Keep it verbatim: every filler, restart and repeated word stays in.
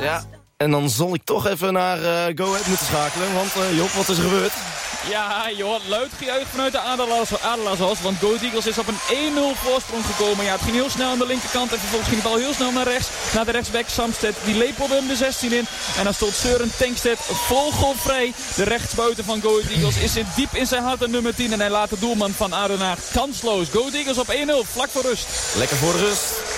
Ja, en dan zal ik toch even naar uh, Go Ahead moeten schakelen. Want uh, Job, wat is er gebeurd? Ja, je hoort luid gejuich vanuit de Adelaars, want Go Ahead Eagles is op een één nul voorsprong gekomen. Ja, het ging heel snel aan de linkerkant en vervolgens ging de bal heel snel naar rechts. Naar de rechtsback Samsted, die lepelde hem de zestien in. En dan stond Søren Tankstedt vogelvrij. De rechtsbuiten van Go Ahead Eagles is in diep in zijn hart een nummer tien. En hij laat de doelman van A D O Den Haag kansloos. Go Ahead Eagles op één nul, vlak voor rust. Lekker voor de rust.